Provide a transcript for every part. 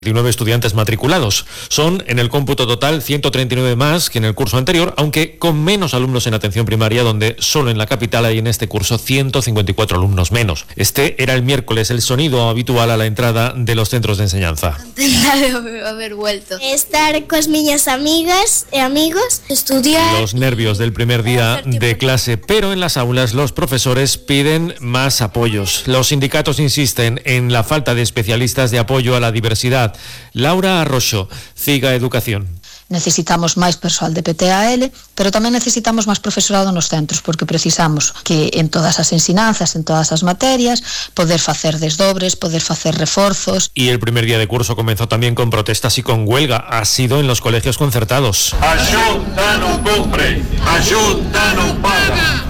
19 estudiantes matriculados. Son en el cómputo total 139 más que en el curso anterior, aunque con menos alumnos en atención primaria, donde solo en la capital hay en este curso 154 alumnos menos. Este era el miércoles el sonido habitual a la entrada de los centros de enseñanza. Contenta de haber vuelto. Estar con miñas amigas e amigos, estudiar. Los nervios del primer día de clase, pero en las aulas los profesores piden más apoyos. Los sindicatos insisten en la falta de especialistas de apoyo a la diversidad. Laura Arroxo, CIGA Educación. Necesitamos máis persoal de PTAL, pero tamén necesitamos máis profesorado nos centros, porque precisamos que en todas as ensinanzas, en todas as materias, poder facer desdobres, poder facer reforzos. Y el primer día de curso comenzó también con protestas y con huelga. Ha sido en los colegios concertados. Axuda non cumpre, axuda non paga.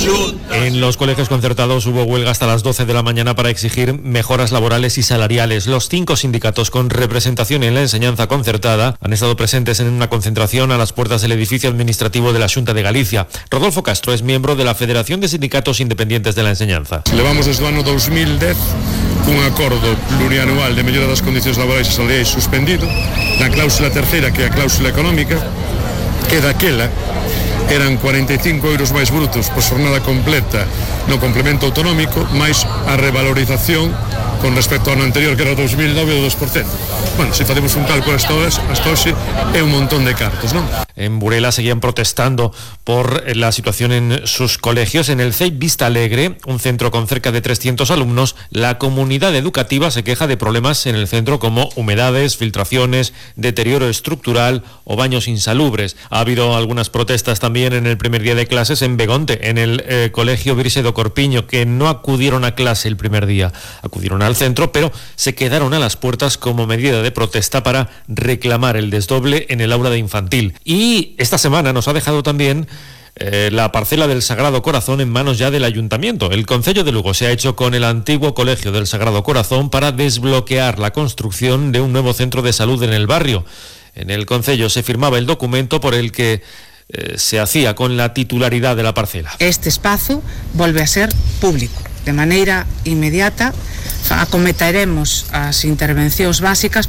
En los colegios concertados hubo huelga hasta las 12 de la mañana para exigir mejoras laborales y salariales. Los 5 sindicatos con representación en la enseñanza concertada han estado presentes en una concentración a las puertas del edificio administrativo de la Xunta de Galicia. Rodolfo Castro es miembro de la Federación de Sindicatos Independientes de la Enseñanza. Levamos desde o ano 2010 un acordo plurianual de mellora das condicións laborais e salariais suspendido. Na cláusula terceira, que é a cláusula económica, que daquela eran 45 euros máis brutos por xornada completa no complemento autonómico, máis a revalorización con respecto ao ano anterior, que era o 2009 do 2%. Bueno, se facemos un cálculo hasta hoxe é un montón de cartos, non? En Burela seguían protestando por la situación en sus colegios. En el CEIP Vista Alegre, un centro con cerca de 300 alumnos, la comunidad educativa se queja de problemas en el centro como humedades, filtraciones, deterioro estructural o baños insalubres. Ha habido algunas protestas también en el primer día de clases en Begonte, en el colegio Virxe do Corpiño, que no acudieron a clase el primer día. Acudieron al centro, pero se quedaron a las puertas como medida de protesta para reclamar el desdoble en el aula de infantil. Y esta semana nos ha dejado también la parcela del Sagrado Corazón en manos ya del Ayuntamiento. El Concello de Lugo se ha hecho con el antiguo Colegio del Sagrado Corazón para desbloquear la construcción de un nuevo centro de salud en el barrio. En el Concello se firmaba el documento por el que se hacía con la titularidad de la parcela. Este espazo volve a ser público. De maneira inmediata acometeremos as intervencións básicas.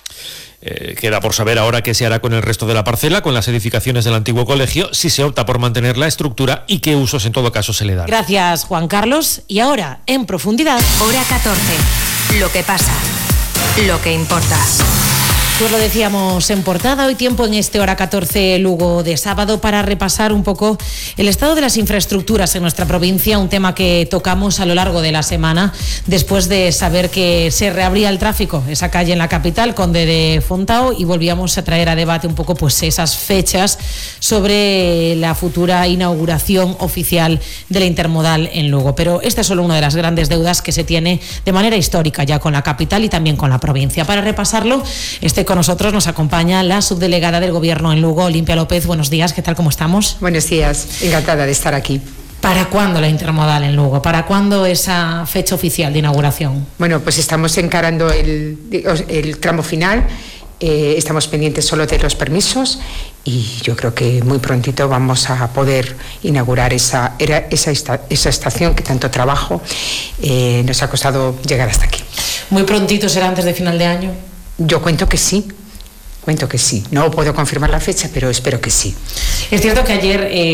Queda por saber ahora qué se hará con el resto de la parcela, con las edificaciones del antiguo colegio, si se opta por mantener la estructura y qué usos en todo caso se le dan. Gracias, Juan Carlos. Y ahora, en profundidad, Hora 14. Lo que pasa, lo que importa. Pues lo decíamos en portada, hoy tiempo en este Hora 14 Lugo de sábado para repasar un poco el estado de las infraestructuras en nuestra provincia, un tema que tocamos a lo largo de la semana después de saber que se reabría el tráfico, esa calle en la capital, Conde de Fontao, y volvíamos a traer a debate un poco pues esas fechas sobre la futura inauguración oficial de la intermodal en Lugo. Pero esta es solo una de las grandes deudas que se tiene de manera histórica ya con la capital y también con la provincia. Para repasarlo, con nosotros nos acompaña la subdelegada del Gobierno en Lugo, Olimpia López. Buenos días, ¿qué tal? ¿Cómo estamos? Buenos días, encantada de estar aquí. ¿Para cuándo la intermodal en Lugo? ¿Para cuándo esa fecha oficial de inauguración? Bueno, pues estamos encarando el tramo final, estamos pendientes solo de los permisos y yo creo que muy prontito vamos a poder inaugurar esa estación que tanto trabajo nos ha costado llegar hasta aquí. ¿Muy prontito será antes de final de año? Yo cuento que sí. No puedo confirmar la fecha, pero espero que sí. Es cierto que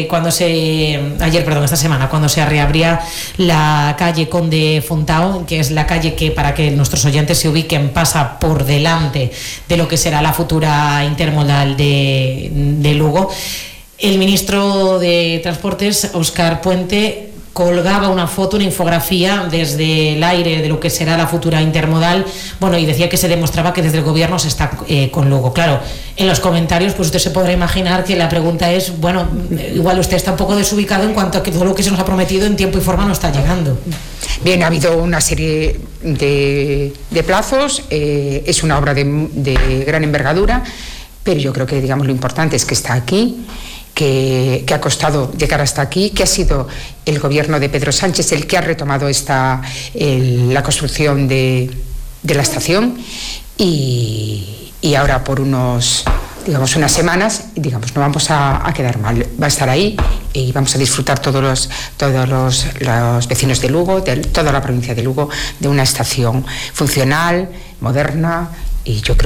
esta semana, cuando se reabría la calle Conde Fontao, que es la calle que, para que nuestros oyentes se ubiquen, pasa por delante de lo que será la futura intermodal de Lugo, el ministro de Transportes, Óscar Puente, colgaba una foto, una infografía desde el aire de lo que será la futura intermodal, y decía que se demostraba que desde el gobierno se está con Lugo. Claro, en los comentarios pues usted se podrá imaginar que la pregunta es, igual usted está un poco desubicado en cuanto a que todo lo que se nos ha prometido en tiempo y forma no está llegando. Bien, ha habido una serie de plazos, es una obra de gran envergadura, pero yo creo que lo importante es que está aquí, que ha costado llegar hasta aquí, que ha sido el gobierno de Pedro Sánchez el que ha retomado la construcción de la estación y ahora por unas semanas, no vamos a quedar mal, va a estar ahí y vamos a disfrutar todos los vecinos de Lugo, de toda la provincia de Lugo, de una estación funcional, moderna y yo creo